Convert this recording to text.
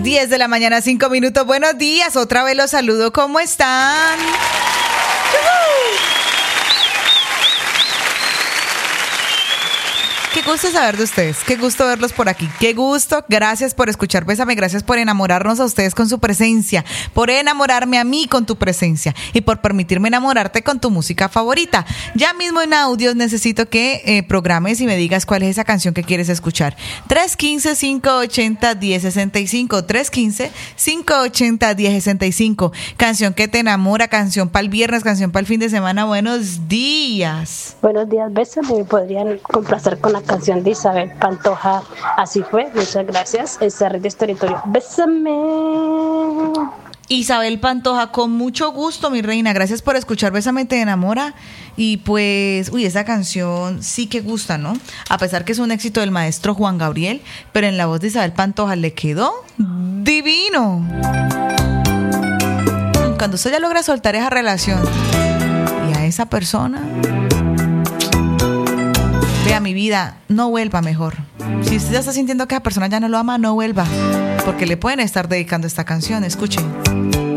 10 de la mañana, 5 minutos. Buenos días, otra vez los saludo. ¿Cómo están? Qué gusto saber de ustedes, qué gusto verlos por aquí, qué gusto, gracias por escuchar Bésame, gracias por enamorarnos a ustedes con su presencia, por enamorarme a mí con tu presencia y por permitirme enamorarte con tu música favorita. Ya mismo en audios necesito que programes y me digas cuál es esa canción que quieres escuchar. 315-580-1065, 315-580-1065, canción que te enamora, canción para el viernes, canción para el fin de semana. Buenos días. Buenos días, Bésame, me podrían complacer con la canción de Isabel Pantoja, Así Fue. Muchas gracias. El Cerrito Territorio. Bésame. Isabel Pantoja, con mucho gusto, mi reina. Gracias por escuchar Bésame te enamora. Y pues, esa canción sí que gusta, ¿no? A pesar que es un éxito del maestro Juan Gabriel, pero en la voz de Isabel Pantoja le quedó divino. Cuando usted ya logra soltar esa relación y a esa persona, vea, mi vida, no vuelva mejor. Si usted ya está sintiendo que esa persona ya no lo ama, no vuelva, porque le pueden estar dedicando esta canción. Escuchen.